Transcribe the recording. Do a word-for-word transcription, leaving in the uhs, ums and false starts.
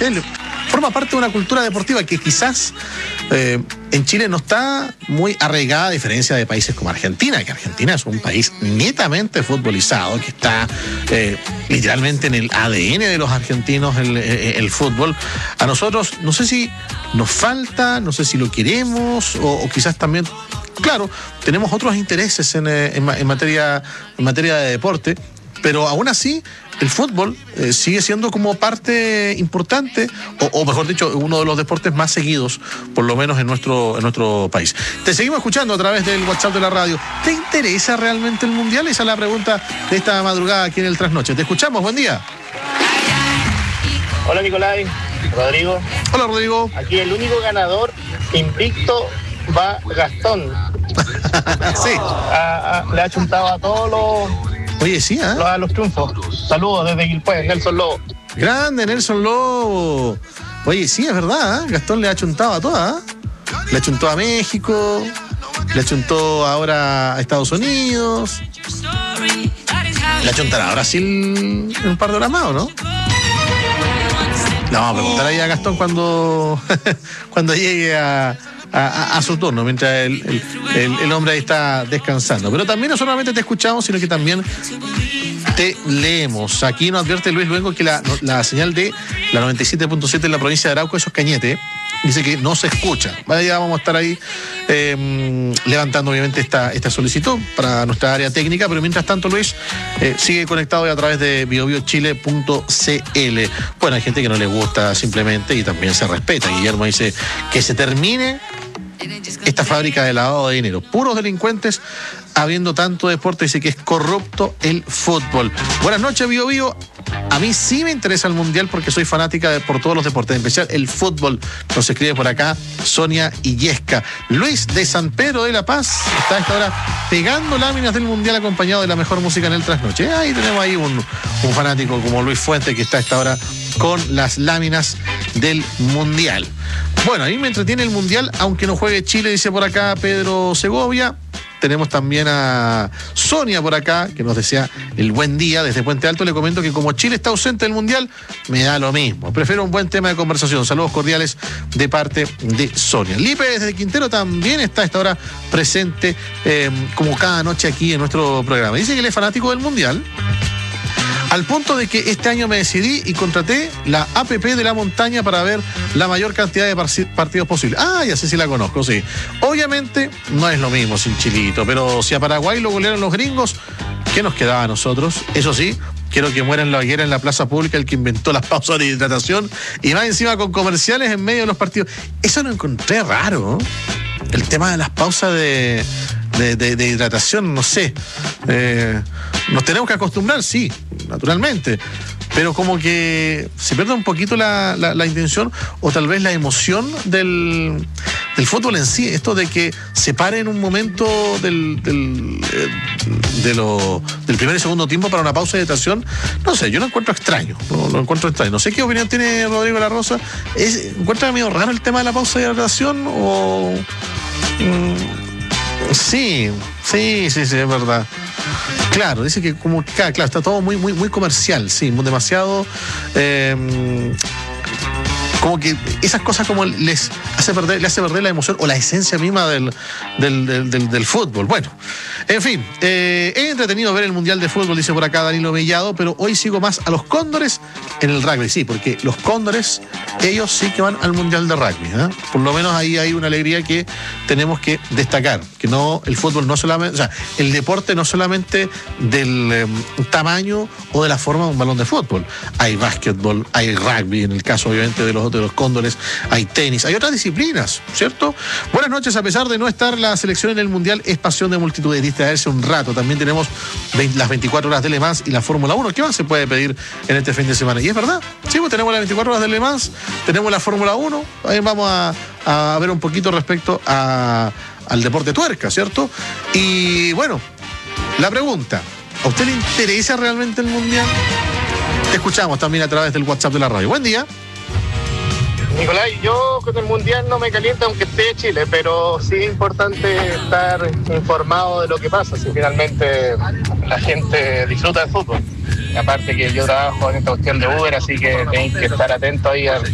ustedes forma parte de una cultura deportiva que quizás eh, en Chile no está muy arraigada, a diferencia de países como Argentina, que Argentina es un país netamente futbolizado, que está eh, literalmente en el A D N de los argentinos el, el, el fútbol. A nosotros, no sé si nos falta, no sé si lo queremos, o, o quizás también, claro, tenemos otros intereses en, en, en, materia, en materia de deporte, pero aún así el fútbol eh, sigue siendo como parte importante, o, o mejor dicho, uno de los deportes más seguidos, por lo menos en nuestro, en nuestro país. Te seguimos escuchando a través del WhatsApp de la radio. ¿Te interesa realmente el Mundial? Esa es la pregunta de esta madrugada aquí en el Trasnoche. Te escuchamos, buen día. Hola Nicolai, Rodrigo. Hola Rodrigo. Aquí el único ganador invicto va Gastón. Sí. A, a, le ha chuntado a todos los... Oye, sí, ¿eh? A los triunfos. Saludos desde Quilpué, Nelson Lobo. Grande, Nelson Lobo. Oye, sí, es verdad, ¿eh? Gastón le ha chuntado a todas, ¿eh? Le achuntó a México, le achuntó ahora a Estados Unidos, le achuntará a Brasil en un par de horas más, ¿o no? Le vamos a preguntar ahí a Gastón cuando, cuando llegue a... A, a su turno, mientras el, el, el, el hombre ahí está descansando. Pero también no solamente te escuchamos, sino que también te leemos. Aquí nos advierte Luis Luengo que la, la señal de la noventa y siete punto siete en la provincia de Arauco, eso es Cañete, dice que no se escucha. Vale, ya vamos a estar ahí eh, levantando obviamente esta, esta solicitud para nuestra área técnica, pero mientras tanto, Luis, eh, sigue conectado a través de bio bio chile punto c l. Bueno, hay gente que no le gusta simplemente y también se respeta. Guillermo dice que se termine esta fábrica de lavado de dinero. Puros delincuentes, habiendo tanto deporte, dice que es corrupto el fútbol. Buenas noches, Bio Bio. A mí sí me interesa el Mundial porque soy fanática de, por todos los deportes, en especial el fútbol. Nos escribe por acá Sonia Illesca. Luis de San Pedro de la Paz está a esta hora pegando láminas del Mundial acompañado de la mejor música en el trasnoche. Ahí tenemos ahí un, un fanático como Luis Fuente que está a esta hora con las láminas del Mundial. Bueno, a mí me entretiene el Mundial, aunque no juegue Chile, dice por acá Pedro Segovia. Tenemos también a Sonia por acá, que nos desea el buen día. Desde Puente Alto le comento que como Chile está ausente del Mundial, me da lo mismo. Prefiero un buen tema de conversación. Saludos cordiales de parte de Sonia. Lipe desde Quintero también está a esta hora presente, eh, como cada noche aquí en nuestro programa. Dice que él es fanático del Mundial, al punto de que este año me decidí y contraté la A P P de la montaña para ver la mayor cantidad de partidos posible. Ah, ya sé si la conozco, sí. Obviamente no es lo mismo sin Chilito, pero si a Paraguay lo golearon los gringos, ¿qué nos quedaba a nosotros? Eso sí, quiero que muera en la hoguera en la plaza pública el que inventó las pausas de hidratación y más encima con comerciales en medio de los partidos. Eso lo encontré raro, ¿no? El tema de las pausas de, de, de, de hidratación, no sé. Eh, nos tenemos que acostumbrar, sí, naturalmente. Pero como que se pierde un poquito la, la, la intención o tal vez la emoción del, del fútbol en sí. Esto de que se pare en un momento del, del, de lo, del primer y segundo tiempo para una pausa de hidratación. No sé, yo lo encuentro extraño. Lo, lo encuentro extraño. No sé qué opinión tiene Rodrigo La Rosa. ¿Es, ¿Encuentra medio raro el tema de la pausa de hidratación o...? Mm, sí, sí, sí, sí, es verdad. Claro, dice que como claro, claro, está todo muy, muy, muy comercial, sí, demasiado eh, como que esas cosas como les hace perder, le hace perder la emoción o la esencia misma del, del, del, del, del fútbol. Bueno, en fin, eh, he entretenido ver el Mundial de Fútbol, dice por acá Danilo Mellado, pero hoy sigo más a los Cóndores en el rugby, sí, porque los Cóndores, ellos sí que van al Mundial de Rugby, ¿eh? Por lo menos ahí hay una alegría que tenemos que destacar, que no, el fútbol no solamente, o sea, el deporte no solamente del eh, tamaño o de la forma de un balón de fútbol. Hay básquetbol, hay rugby, en el caso obviamente de los, de los Cóndores, hay tenis, hay otras disciplinas, ¿cierto? Buenas noches, a pesar de no estar la selección en el Mundial, es pasión de multitudes, distraerse un rato. También tenemos veinte, las veinticuatro horas de Le Mans y la Fórmula uno. ¿Qué más se puede pedir en este fin de semana? Y es verdad, sí, pues tenemos las veinticuatro horas de Le Mans, tenemos la Fórmula uno, ahí vamos a, a ver un poquito respecto a, al deporte tuerca, ¿cierto? Y bueno, la pregunta, ¿a usted le interesa realmente el Mundial? Te escuchamos también a través del WhatsApp de la radio. Buen día. Nicolai, yo con el Mundial no me calienta aunque esté Chile, pero sí es importante estar informado de lo que pasa, si finalmente la gente disfruta del fútbol. Aparte que yo trabajo en esta cuestión de Uber, así que tenéis que estar atentos ahí a